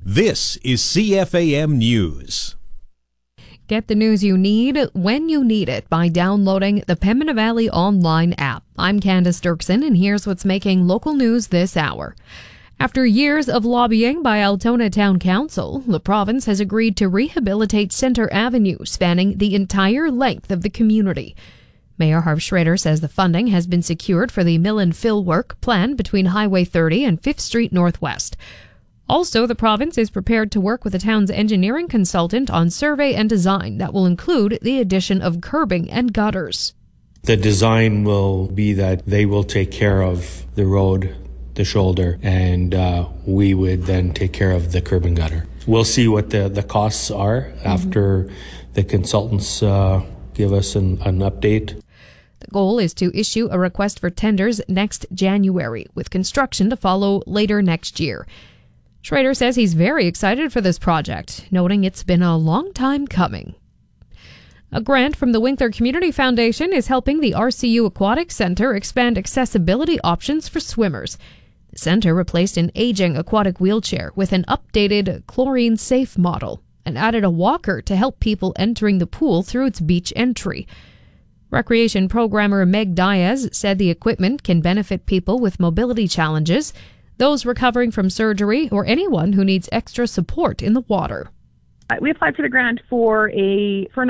This is CFAM News. Get the news you need when you need it by downloading the Pembina Valley Online app. I'm Candace Dirksen, and here's what's making local news this hour. After years of lobbying by Altona Town Council, the province has agreed to rehabilitate Centre Avenue, spanning the entire length of the community. Mayor Harv Schrader says the funding has been secured for the mill and fill work planned between Highway 30 and 5th Street Northwest. Also, the province is prepared to work with the town's engineering consultant on survey and design that will include the addition of curbing and gutters. The design will be that they will take care of the road, the shoulder, and we would then take care of the curb and gutter. We'll see what the costs are after the consultants give us an update. The goal is to issue a request for tenders next January, with construction to follow later next year. Schrader says he's very excited for this project, noting it's been a long time coming. A grant from the Winkler Community Foundation is helping the RCU Aquatic Center expand accessibility options for swimmers. The center replaced an aging aquatic wheelchair with an updated chlorine-safe model and added a walker to help people entering the pool through its beach entry. Recreation programmer Meg Diaz said the equipment can benefit people with mobility challenges, those recovering from surgery, or anyone who needs extra support in the water. We applied for the grant for